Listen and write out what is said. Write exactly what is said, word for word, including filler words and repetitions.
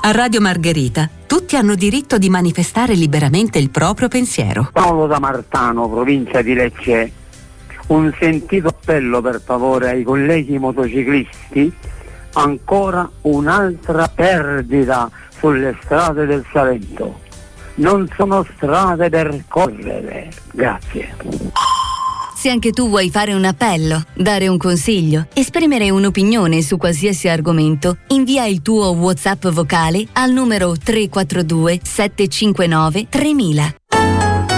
A Radio Margherita tutti hanno diritto di manifestare liberamente il proprio pensiero. Paolo da Martano, provincia di Lecce. Un sentito appello per favore ai colleghi motociclisti. Ancora un'altra perdita sulle strade del Salento. Non sono strade per correre. Grazie. Se anche tu vuoi fare un appello, dare un consiglio, esprimere un'opinione su qualsiasi argomento, invia il tuo WhatsApp vocale al numero tre quattro due sette cinque nove tremila.